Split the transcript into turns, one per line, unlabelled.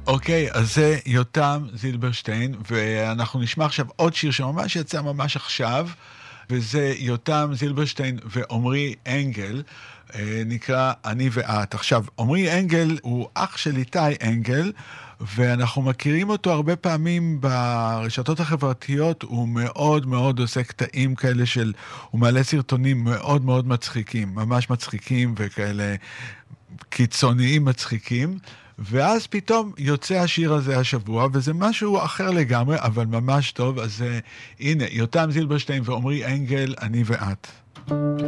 אוקיי, אז זה יותם זילברשטיין, ואנחנו נשמע עכשיו עוד שיר שממש יצא ממש עכשיו, וזה יותם זילברשטיין ועומרי אנגל, נקרא אני ואת. עכשיו, עומרי אנגל הוא אח של איתי אנגל, ואנחנו מכירים אותו הרבה פעמים ברשתות החברתיות, הוא מאוד מאוד עושה קטעים כאלה הוא מעלה סרטונים מאוד מאוד מצחיקים, ממש מצחיקים וכאלה קיצוניים מצחיקים, ואז פתאום יוצא השיר הזה השבוע, וזה משהו אחר לגמרי, אבל ממש טוב. אז הנה, יותם זילברשטיין ועומרי אנגל, אני ואת.